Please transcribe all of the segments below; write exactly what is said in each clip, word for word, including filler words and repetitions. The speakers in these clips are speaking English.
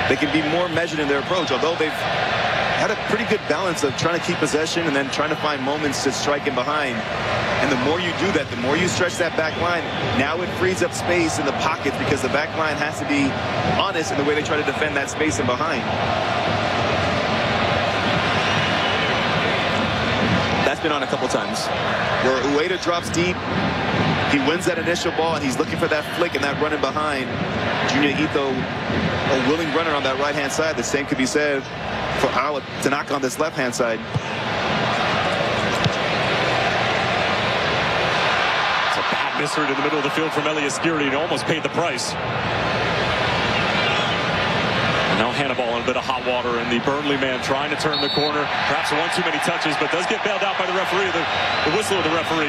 they can be more measured in their approach, although they've had a pretty good balance of trying to keep possession and then trying to find moments to strike in behind. And the more you do that, the more you stretch that back line, now it frees up space in the pockets because the back line has to be honest in the way they try to defend that space in behind. That's been on a couple times where Ueda drops deep. He wins that initial ball, and he's looking for that flick and that running behind. Junior Ito, a willing runner on that right-hand side. The same could be said for Awa Tanaka on this left-hand side. It's a bad misread in the middle of the field from Elias Skiri, and almost paid the price. And now Hannibal in a bit of hot water, and the Burnley man trying to turn the corner. Perhaps one too many touches, but does get bailed out by the referee, the, the whistle of the referee.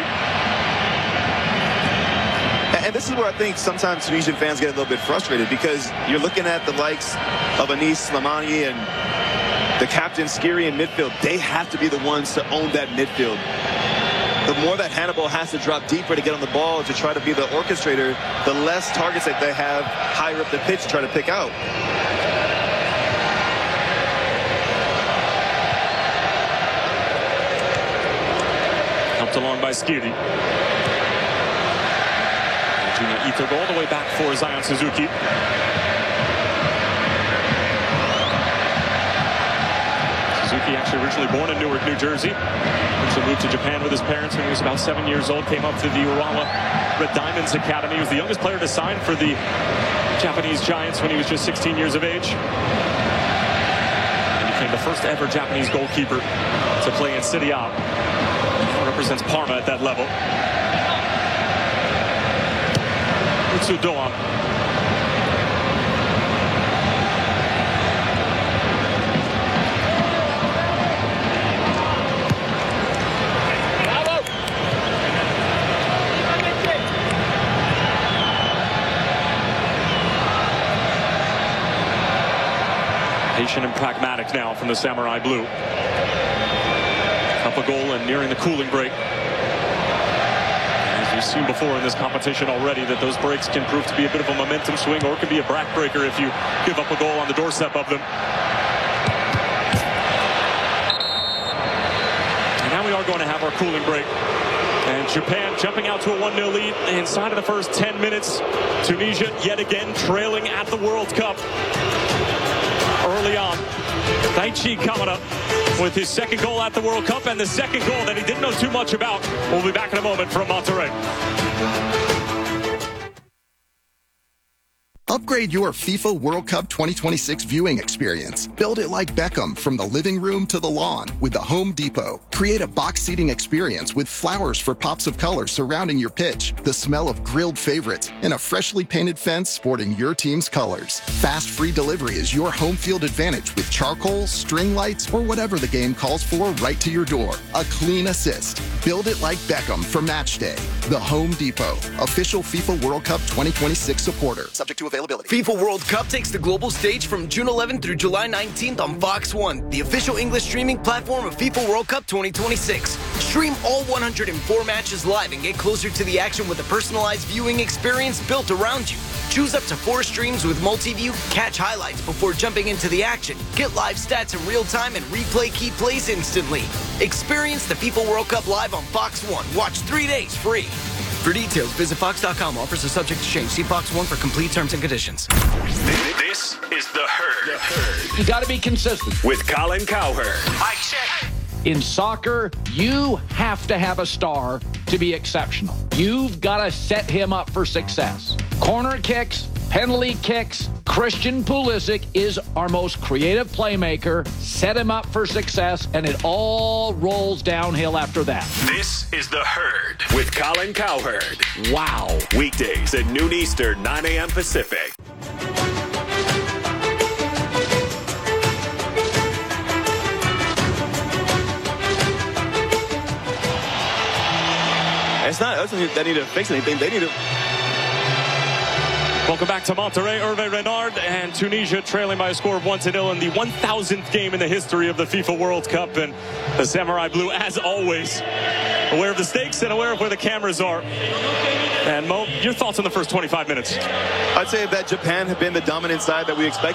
And this is where I think sometimes Tunisian fans get a little bit frustrated, because you're looking at the likes of Anis Slimani and the captain Skiri in midfield. They have to be the ones to own that midfield. The more that Hannibal has to drop deeper to get on the ball to try to be the orchestrator, the less targets that they have higher up the pitch to try to pick out. Helped along by Skiri. Junior Ito go all the way back for Zion Suzuki. Suzuki actually originally born in Newark, New Jersey. Actually moved to Japan with his parents when he was about seven years old. Came up to the Urawa Red Diamonds Academy. He was the youngest player to sign for the Japanese Giants when he was just sixteen years of age. And became the first ever Japanese goalkeeper to play in Serie A. Represents Parma at that level. Utsudoa. Patient and pragmatic now from the Samurai Blue. Up a goal and nearing the cooling break. As you've seen before in this competition already, that those breaks can prove to be a bit of a momentum swing, or it can be a backbreaker if you give up a goal on the doorstep of them. And now we are going to have our cooling break. And Japan jumping out to a one nil lead inside of the first ten minutes. Tunisia yet again trailing at the World Cup. Early on, Daichi Kamada with his second goal at the World Cup, and the second goal that he didn't know too much about. We'll be back in a moment from Monterrey. Upgrade your FIFA World Cup twenty twenty-six viewing experience. Build it like Beckham from the living room to the lawn with the Home Depot. Create a box seating experience with flowers for pops of color surrounding your pitch, the smell of grilled favorites, and a freshly painted fence sporting your team's colors. Fast free delivery is your home field advantage with charcoal, string lights, or whatever the game calls for right to your door. A clean assist. Build it like Beckham for match day. The Home Depot, official FIFA World Cup twenty twenty-six supporter. Subject to availability. FIFA World Cup takes the global stage from June eleventh through July nineteenth on Fox one, the official English streaming platform of FIFA World Cup twenty twenty-six. Stream all one hundred four matches live and get closer to the action with a personalized viewing experience built around you. Choose up to four streams with multi-view, catch highlights before jumping into the action, get live stats in real time, and replay key plays instantly. Experience the FIFA World Cup live on Fox one. Watch three days free. For details, visit Fox dot com. Offers are subject to change. See Fox one for complete terms and conditions. This is The Herd. The Herd. You got to be consistent. With Colin Cowherd. Mike check. In soccer, you have to have a star to be exceptional. You've got to set him up for success. Corner kicks, penalty kicks. Christian Pulisic is our most creative playmaker. Set him up for success, and it all rolls downhill after that. This is The Herd with Colin Cowherd. Wow. Weekdays at noon Eastern, nine a.m. Pacific. It's not us that need to fix anything. They need to. Welcome back to Monterrey. Hervé Renard and Tunisia trailing by a score of one to nil in the one thousandth game in the history of the FIFA World Cup. And the Samurai Blue, as always, aware of the stakes and aware of where the cameras are. And Mo, your thoughts on the first twenty-five minutes? I'd say that Japan have been the dominant side that we expected.